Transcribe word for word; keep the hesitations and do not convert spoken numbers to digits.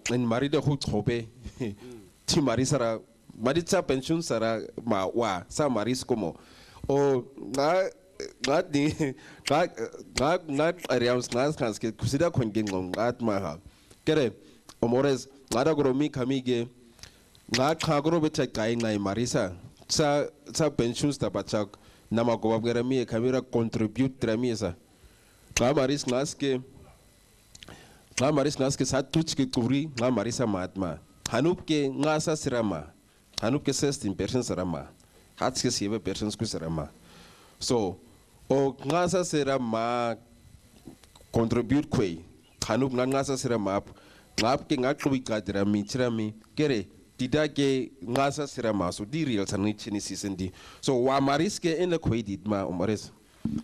en maride goed hobe ti marisara maritsa pension sara ma wa sa maris como o nga nga di nga nga nga areas nga skans ke kusida kongen ngat ma ha kere omores ngada gromi kamige nga khagro beta kai ngai marisa sa sa pensions ta bachak nama ko babgera mi kamera contribute tramisa nga maris ngaske nga maris ngaske sa tuchki turi nga marisa matma hanup ke nga sa sirama hanup ke sixteen persons sirama hatske seven persons ku sirama so o nga sa sirama contribute kwei hanup nga nga sa sirama ngap ke nga klubi kadrami chirami kere dida ke nga sa sirama so di real sanni chini season di so wa maris ke ene kwei dit ma umares